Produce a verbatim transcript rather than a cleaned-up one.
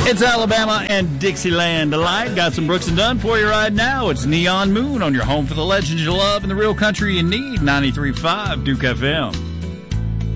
It's Alabama and Dixieland alike. Got some Brooks and Dunn for you right now. It's Neon Moon on your home for the legends you love and the real country you need. ninety-three point five Duke F M.